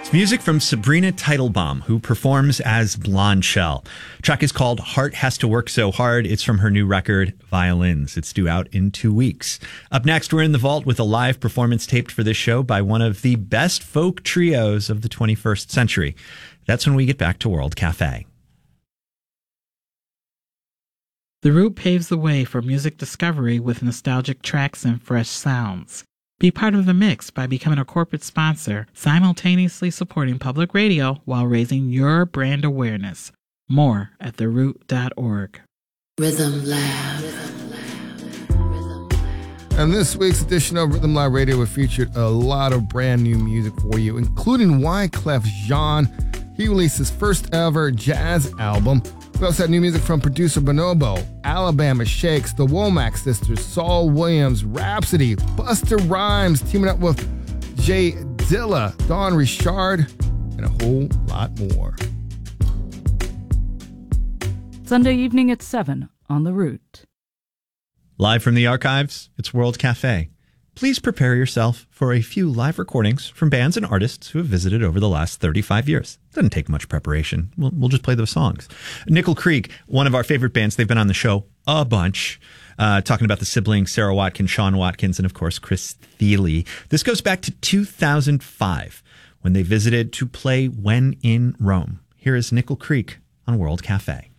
It's music from Sabrina Teitelbaum, who performs as Blonde Shell. The track is called Heart Has to Work So Hard. It's from her new record, Violins. It's due out in 2 weeks. Up next, we're in the vault with a live performance taped for this show by one of the best folk trios of the 21st century. That's when we get back to World Cafe. The Root paves the way for music discovery with nostalgic tracks and fresh sounds. Be part of the mix by becoming a corporate sponsor, simultaneously supporting public radio while raising your brand awareness. More at theroot.org. Rhythm Lab. And this week's edition of Rhythm Lab Radio, we featured a lot of brand new music for you, including Wyclef Jean. He released his first ever jazz album. We also had new music from producer Bonobo, Alabama Shakes, the Womack Sisters, Saul Williams, Rhapsody, Busta Rhymes, teaming up with Jay Dilla, Dawn Richard, and a whole lot more. Sunday evening at 7 on The Root. Live from the archives, it's World Cafe. Please prepare yourself for a few live recordings from bands and artists who have visited over the last 35 years. Doesn't take much preparation. We'll just play those songs. Nickel Creek, one of our favorite bands. They've been on the show a bunch, talking about the siblings, Sarah Watkins, Sean Watkins, and of course, Chris Thile. This goes back to 2005 when they visited to play When in Rome. Here is Nickel Creek on World Cafe.